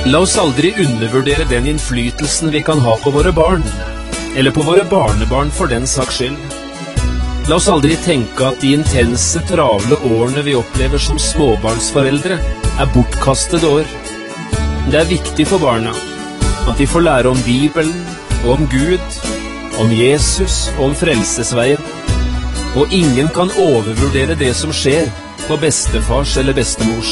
La oss aldri undervurdere den innflytelsen vi kan ha på våre barn, eller på våre barnebarn for den saks skyld. La oss aldri tenke at de intense, travle årene vi opplever som småbarnsforeldre er bortkastede år. Det er viktig for barna at de får lære om Bibelen, og om Gud, om Jesus og om frelsesveien. Og ingen kan overvurdere det som skjer på bestefars eller bestemors